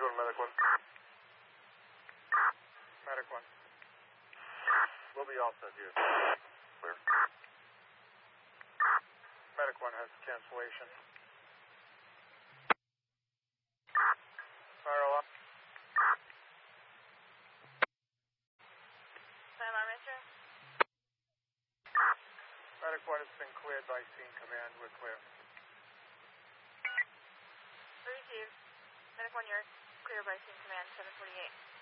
doing, Medic 1? Medic 1. We'll be all set here. Clear. Medic 1 has cancellation. Fire alarm. Fire alarm answer. Medic 1 has been cleared by scene command. We're clear. Received. Medic 1, you're clear by scene command 748.